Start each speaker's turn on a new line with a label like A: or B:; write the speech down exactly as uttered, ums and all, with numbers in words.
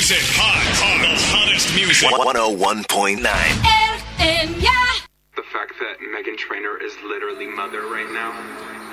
A: music hot. hot. The hottest music.
B: one oh one point nine.
C: And, and yeah.
D: The fact that Meghan Trainor is literally mother right now.